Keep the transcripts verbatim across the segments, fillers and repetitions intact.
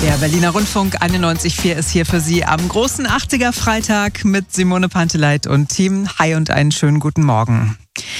Der Berliner Rundfunk einundneunzig Komma vier ist hier für Sie am großen achtziger-Freitag mit Simone Panteleit und Team. Hi und einen schönen guten Morgen.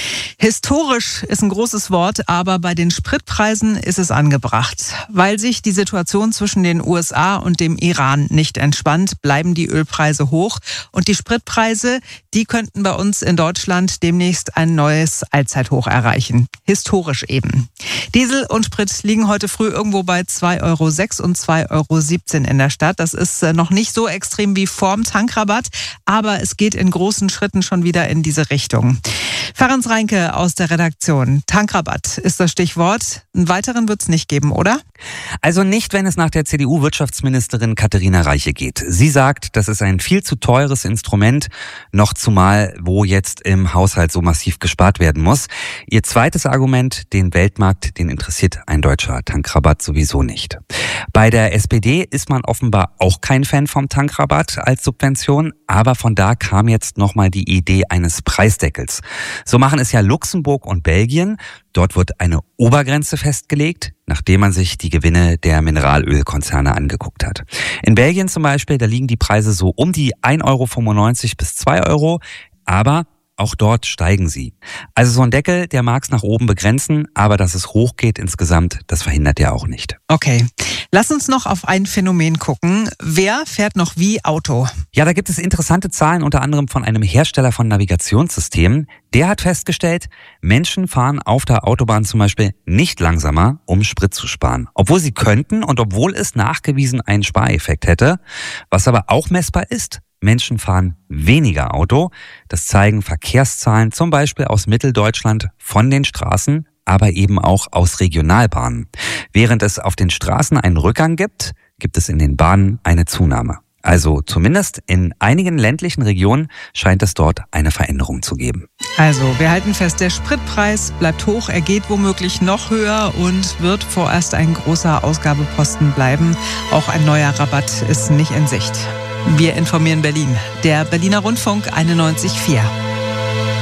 Historisch ist ein großes Wort, aber bei den Spritpreisen ist es angebracht. Weil sich die Situation zwischen den U S A und dem Iran nicht entspannt, bleiben die Ölpreise hoch. Und die Spritpreise, die könnten bei uns in Deutschland demnächst ein neues Allzeithoch erreichen. Historisch eben. Diesel und Sprit liegen heute früh irgendwo bei zwei Euro sechs und zwei Euro siebzehn in der Stadt. Das ist noch nicht so extrem wie vorm Tankrabatt, aber es geht in großen Schritten schon wieder in diese Richtung. Ferenc Reinke aus der Redaktion. Tankrabatt ist das Stichwort. Einen weiteren wird es nicht geben, oder? Also nicht, wenn es nach der C D U-Wirtschaftsministerin Katharina Reiche geht. Sie sagt, das ist ein viel zu teures Instrument, noch zumal, wo jetzt im Haushalt so massiv gespart werden muss. Ihr zweites Argument, den Weltmarkt, den interessiert ein deutscher Tankrabatt sowieso nicht. Bei der S P D ist man offenbar auch kein Fan vom Tankrabatt als Subvention, aber von da kam jetzt nochmal die Idee eines Preisdeckels. So machen es ja Luxemburg und Belgien. Dort wird eine Obergrenze festgelegt, nachdem man sich die Gewinne der Mineralölkonzerne angeguckt hat. In Belgien zum Beispiel, da liegen die Preise so um die ein Euro fünfundneunzig bis zwei Euro, aber auch dort steigen sie. Also so ein Deckel, der mag es nach oben begrenzen, aber dass es hochgeht insgesamt, das verhindert er auch nicht. Okay, lass uns noch auf ein Phänomen gucken. Wer fährt noch wie Auto? Ja, da gibt es interessante Zahlen, unter anderem von einem Hersteller von Navigationssystemen. Der hat festgestellt, Menschen fahren auf der Autobahn zum Beispiel nicht langsamer, um Sprit zu sparen. Obwohl sie könnten und obwohl es nachgewiesen einen Spareffekt hätte. Was aber auch messbar ist, Menschen fahren weniger Auto. Das zeigen Verkehrszahlen zum Beispiel aus Mitteldeutschland von den Straßen, aber eben auch aus Regionalbahnen. Während es auf den Straßen einen Rückgang gibt, gibt es in den Bahnen eine Zunahme. Also zumindest in einigen ländlichen Regionen scheint es dort eine Veränderung zu geben. Also wir halten fest, der Spritpreis bleibt hoch, er geht womöglich noch höher und wird vorerst ein großer Ausgabeposten bleiben. Auch ein neuer Rabatt ist nicht in Sicht. Wir informieren Berlin. Der Berliner Rundfunk einundneunzig Komma vier.